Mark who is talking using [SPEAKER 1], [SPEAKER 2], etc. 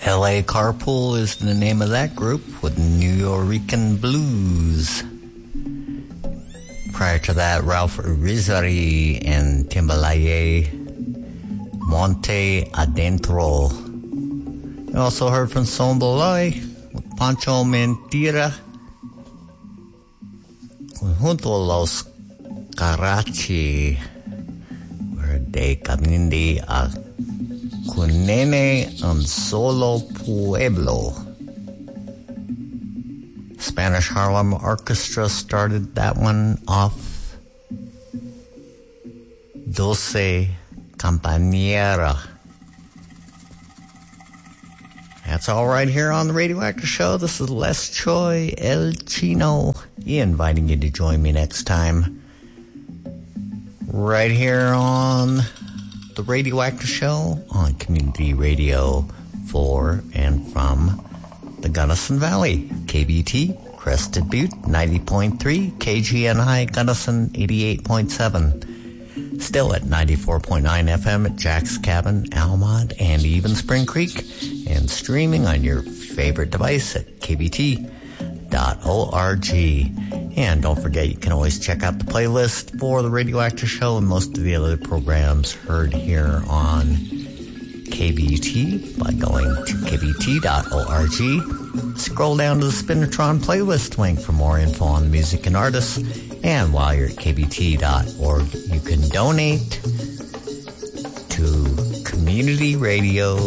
[SPEAKER 1] LA Carpool is the name of that group with Nuyorican Blues. Prior to that, Ralph Rizzari and Timbalaye, Monte Adentro. You also heard from Son Beloy with Pancho Mentira, Junto Los Karachi, Verde Camindi a Cunene un Solo Pueblo. Spanish Harlem Orchestra started that one off. Doce Compañera. That's all right here on the Radioactive Show. This is Les Choi El Chino, inviting you to join me next time right here on the Radioactive Show on Community Radio for and from the Gunnison Valley. KBT, Crested Butte, 90.3, KGNI, Gunnison, 88.7. Still at 94.9 FM at Jack's Cabin, Almont, and even Spring Creek, and streaming on your favorite device at kbt.org. And don't forget, you can always check out the playlist for the Radioactive Show and most of the other programs heard here on KBT by going to kbt.org. Scroll down to the Spinatron playlist link for more info on the music and artists. And while you're at kbt.org, you can donate to Community Radio